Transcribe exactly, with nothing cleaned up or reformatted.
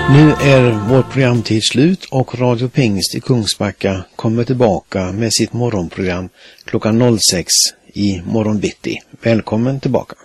Nu är vårt programtid slut och Radio Pingst i Kungsbacka kommer tillbaka med sitt morgonprogram klockan noll sex i morgon bitti. Välkommen tillbaka.